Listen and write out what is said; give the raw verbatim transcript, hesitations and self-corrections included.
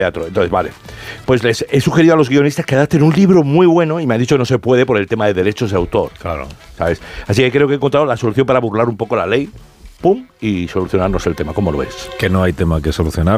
teatro. Entonces, vale. Pues les he sugerido a los guionistas que adapten un libro muy bueno y me han dicho que no se puede por el tema de derechos de autor. Claro. ¿Sabes? Así que creo que he encontrado la solución para burlar un poco la ley, pum, y solucionarnos el tema. ¿Cómo lo ves? Que no hay tema que solucionar.